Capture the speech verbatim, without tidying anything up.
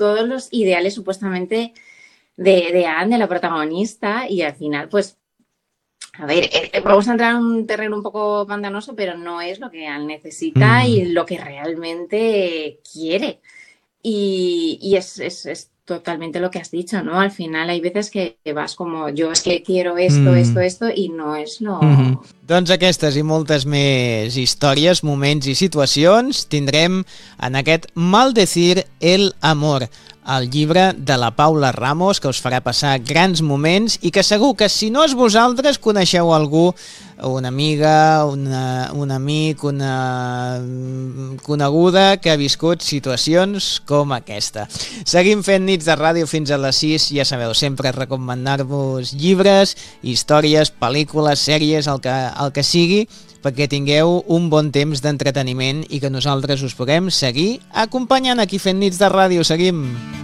todos los ideales supuestamente de, de Anne, de la protagonista, y al final, pues, a ver, eh, vamos a entrar en un terreno un poco pantanoso, pero no es lo que Anne necesita Mm. y lo que realmente quiere. Y, y es, es, es totalmente lo que has dicho, ¿no? Al final hay veces que vas como, yo es que quiero esto, esto, Mm. esto, y no es Mm -hmm. lo... Doncs aquestes i moltes més històries, moments i situacions tindrem en aquest Maldecir el amor, el llibre de la Paula Ramos, que us farà passar grans moments i que segur que si no és vosaltres coneixeu algú, una amiga, una, un amic, una coneguda que ha viscut situacions com aquesta. Seguim fent nits de ràdio fins a les sis, ja sabeu, sempre recomanar-vos llibres, històries, pel·lícules, sèries, el que, el que sigui, perquè tingueu un bon temps d'entreteniment i que nosaltres us puguem seguir acompanyant aquí fent nits de ràdio. Seguim!